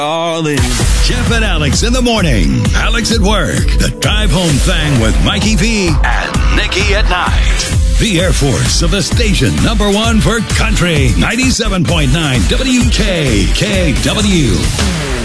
All in. Jeff and Alex in the morning. Alex at work. The drive home thing with Mikey V and Nikki at night. The Air Force of the station #1 for country. 97.9 WKKW.